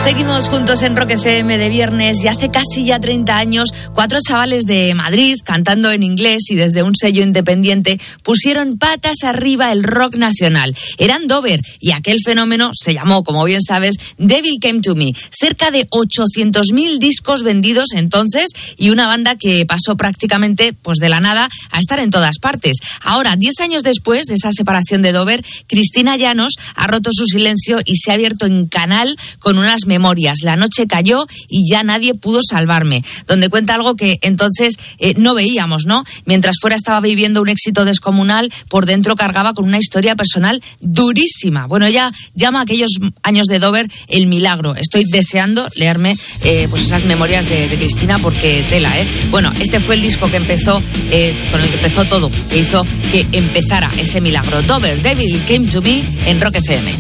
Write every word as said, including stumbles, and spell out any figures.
Seguimos juntos en Rock F M de viernes y hace casi ya treinta años, cuatro chavales de Madrid cantando en inglés y desde un sello independiente pusieron patas arriba el rock nacional. Eran Dover y aquel fenómeno se llamó, como bien sabes, Devil Came to Me. Cerca de ochocientos mil discos vendidos entonces y una banda que pasó prácticamente pues de la nada a estar en todas partes. Ahora, diez años después de esa separación de Dover, Cristina Llanos ha roto su silencio y se ha abierto en canal con unas memorias. La noche cayó y ya nadie pudo salvarme, donde cuenta algo que entonces eh, no veíamos, ¿no? Mientras fuera estaba viviendo un éxito descomunal, por dentro cargaba con una historia personal durísima. Bueno, ella llama a aquellos años de Dover el milagro. Estoy deseando leerme eh, pues esas memorias de, de Cristina porque tela, ¿eh? Bueno, este fue el disco que empezó, eh, con el que empezó todo, que hizo que empezara ese milagro. Dover, Devil Came to Me en Rock F M.